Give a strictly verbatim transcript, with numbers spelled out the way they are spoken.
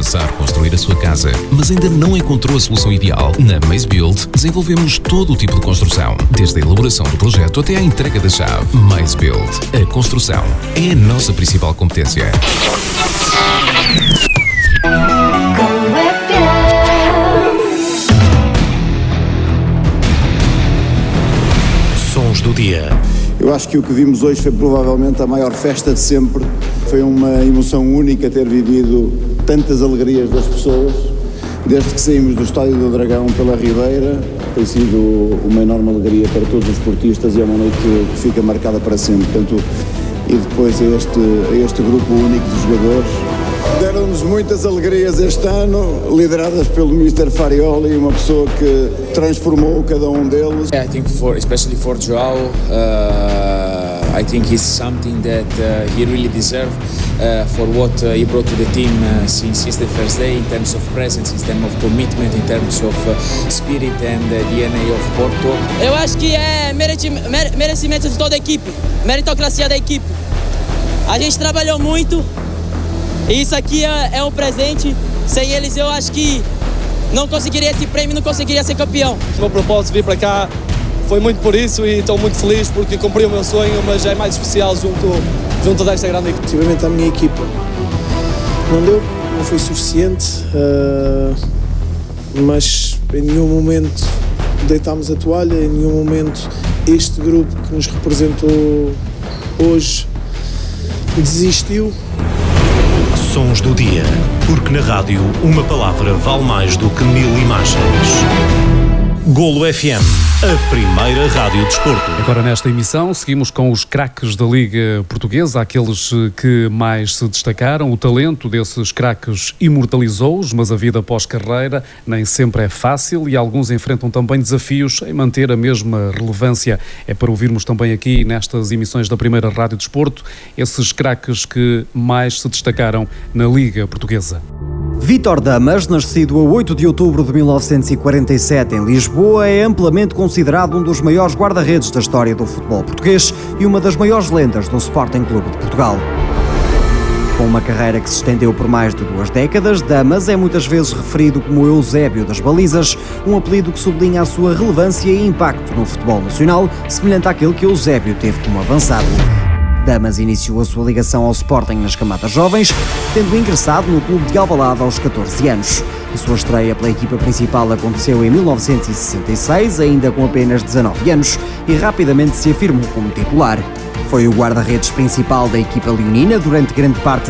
pensar construir a sua casa, mas ainda não encontrou a solução ideal? Na Maze Build desenvolvemos todo o tipo de construção, desde a elaboração do projeto até à entrega da chave. Maze Build. A construção é a nossa principal competência. Sons do dia. Eu acho que o que vimos hoje foi provavelmente a maior festa de sempre. Foi uma emoção única ter vivido tantas alegrias das pessoas. Desde que saímos do Estádio do Dragão pela Ribeira, tem sido uma enorme alegria para todos os esportistas e é uma noite que fica marcada para sempre. Portanto, e depois a este, a este grupo único de jogadores. Deram-nos muitas alegrias este ano, lideradas pelo mister Farioli, uma pessoa que transformou cada um deles. I think for, especially for Joao, uh, I think it's something that uh, he really deserves uh, for what uh, he brought to the team uh, since, since the first day, in terms of presence, in terms of commitment, in terms of uh, spirit and uh, D N A of Porto. Eu acho que é merecimento de toda a equipe, meritocracia da equipe. A gente trabalhou muito. E isso aqui é, é um presente. Sem eles eu acho que não conseguiria esse prêmio, não conseguiria ser campeão. O meu propósito de vir para cá foi muito por isso e estou muito feliz porque cumpri o meu sonho, mas é mais especial junto, junto desta grande equipe. Relativamente à minha equipa, não deu, não foi suficiente, uh, mas em nenhum momento deitámos a toalha, em nenhum momento este grupo que nos representou hoje desistiu. Sons do dia, porque na rádio uma palavra vale mais do que mil imagens. Golo F M, a primeira rádio desporto. Agora nesta emissão seguimos com os craques da Liga Portuguesa, aqueles que mais se destacaram. O talento desses craques imortalizou-os, mas a vida pós-carreira nem sempre é fácil e alguns enfrentam também desafios em manter a mesma relevância. É para ouvirmos também aqui nestas emissões da primeira rádio desporto esses craques que mais se destacaram na Liga Portuguesa. Vítor Damas, nascido a oito de outubro de mil novecentos e quarenta e sete em Lisboa, é amplamente considerado um dos maiores guarda-redes da história do futebol português e uma das maiores lendas do Sporting Clube de Portugal. Com uma carreira que se estendeu por mais de duas décadas, Damas é muitas vezes referido como Eusébio das Balizas, um apelido que sublinha a sua relevância e impacto no futebol nacional, semelhante àquele que Eusébio teve como avançado. Damas iniciou a sua ligação ao Sporting nas camadas jovens, tendo ingressado no clube de Alvalade aos catorze anos. A sua estreia pela equipa principal aconteceu em mil novecentos e sessenta e seis, ainda com apenas dezanove anos, e rapidamente se afirmou como titular. Foi o guarda-redes principal da equipa leonina durante grande parte